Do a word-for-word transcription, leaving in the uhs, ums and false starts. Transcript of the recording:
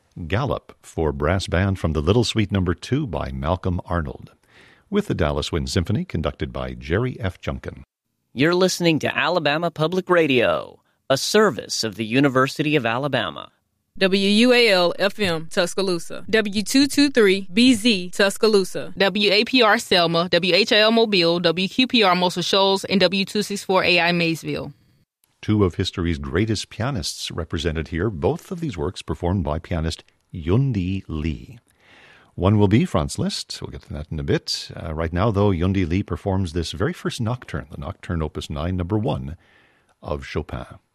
Gallop for brass band from the Little Suite Number two by Malcolm Arnold, with the Dallas Wind Symphony conducted by Jerry F. Junkin. You're listening to Alabama Public Radio, a service of the University of Alabama. W U A L F M Tuscaloosa, W two twenty-three B Z Tuscaloosa, W A P R Selma, W H L Mobile, W Q P R Muscle Shoals, and W two sixty-four A I Maysville. Two of history's greatest pianists represented here, both of these works performed by pianist Yundi Lee. One will be Franz Liszt. We'll get to that in a bit. Uh, right now, though, Yundi Lee performs this very first nocturne, the Nocturne Opus nine, number one, of Chopin.